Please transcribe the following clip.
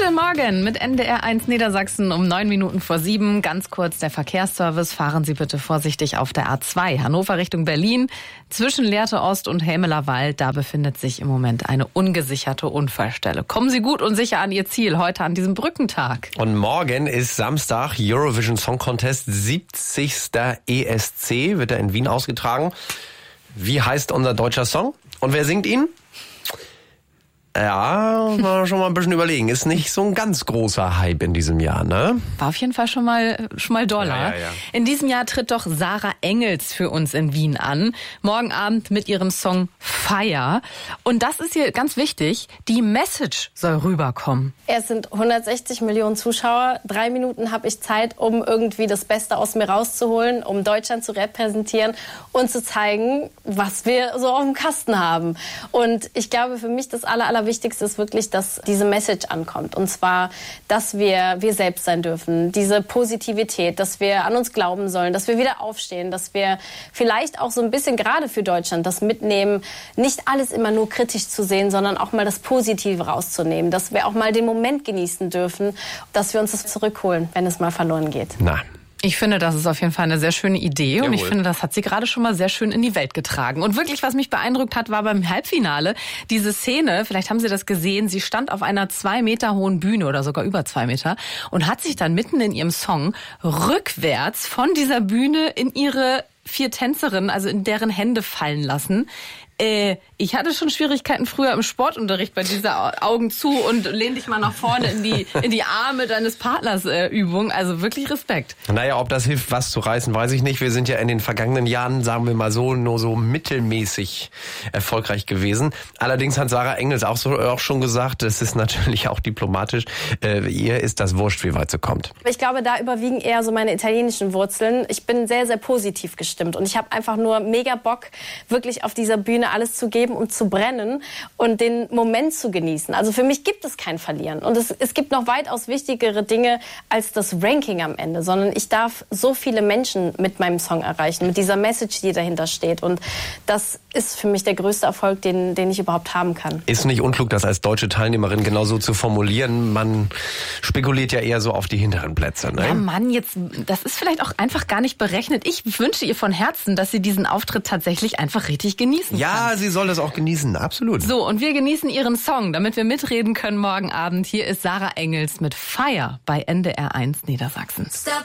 Guten Morgen mit NDR1 Niedersachsen um 7:09. Ganz kurz der Verkehrsservice. Fahren Sie bitte vorsichtig auf der A2 Hannover Richtung Berlin. Zwischen Lehrte Ost und Helmeler Wald, da befindet sich im Moment eine ungesicherte Unfallstelle. Kommen Sie gut und sicher an Ihr Ziel heute an diesem Brückentag. Und morgen ist Samstag Eurovision Song Contest, 70. ESC, wird er in Wien ausgetragen. Wie heißt unser deutscher Song? Und wer singt ihn? Ja, mal schon mal ein bisschen überlegen. Ist nicht so ein ganz großer Hype in diesem Jahr, ne? War auf jeden Fall schon mal Dollar. Ja. In diesem Jahr tritt doch Sarah Engels für uns in Wien an. Morgen Abend mit ihrem Song Fire. Und das ist hier ganz wichtig. Die Message soll rüberkommen. Es sind 160 Millionen Zuschauer. 3 Minuten habe ich Zeit, um irgendwie das Beste aus mir rauszuholen, um Deutschland zu repräsentieren und zu zeigen, was wir so auf dem Kasten haben. Und ich glaube, für mich das Allerwichtigste ist wirklich, dass diese Message ankommt. Und zwar, dass wir selbst sein dürfen. Diese Positivität, dass wir an uns glauben sollen, dass wir wieder aufstehen, dass wir vielleicht auch so ein bisschen gerade für Deutschland das mitnehmen, nicht alles immer nur kritisch zu sehen, sondern auch mal das Positive rauszunehmen. Dass wir auch mal den Moment genießen dürfen, dass wir uns das zurückholen, wenn es mal verloren geht. Na. Ich finde, das ist auf jeden Fall eine sehr schöne Idee. Jawohl. Und ich finde, das hat sie gerade schon mal sehr schön in die Welt getragen. Und wirklich, was mich beeindruckt hat, war beim Halbfinale diese Szene, vielleicht haben Sie das gesehen, sie stand auf einer 2 Meter hohen Bühne oder sogar über 2 Meter und hat sich dann mitten in ihrem Song rückwärts von dieser Bühne in ihre 4 Tänzerinnen, also in deren Hände fallen lassen. Ich hatte schon Schwierigkeiten früher im Sportunterricht bei dieser Augen zu und lehn dich mal nach vorne in die Arme deines Partners Übung. Also wirklich Respekt. Naja, ob das hilft, was zu reißen, weiß ich nicht. Wir sind ja in den vergangenen Jahren, sagen wir mal so, nur so mittelmäßig erfolgreich gewesen. Allerdings hat Sarah Engels auch schon gesagt, das ist natürlich auch diplomatisch, ihr ist das wurscht, wie weit sie kommt. Ich glaube, da überwiegen eher so meine italienischen Wurzeln. Ich bin sehr, sehr positiv gestimmt und ich habe einfach nur mega Bock, wirklich auf dieser Bühne alles zu geben und zu brennen und den Moment zu genießen. Also für mich gibt es kein Verlieren. Und es gibt noch weitaus wichtigere Dinge als das Ranking am Ende, sondern ich darf so viele Menschen mit meinem Song erreichen, mit dieser Message, die dahinter steht. Und das ist für mich der größte Erfolg, den ich überhaupt haben kann. Ist nicht unklug, das als deutsche Teilnehmerin genauso zu formulieren. Man spekuliert ja eher so auf die hinteren Plätze, ne? Ja, Mann, das ist vielleicht auch einfach gar nicht berechnet. Ich wünsche ihr von Herzen, dass sie diesen Auftritt tatsächlich einfach richtig genießen kann. Ja, sie soll das auch genießen, absolut. So, und wir genießen ihren Song, damit wir mitreden können morgen Abend. Hier ist Sarah Engels mit Fire bei NDR1 Niedersachsen.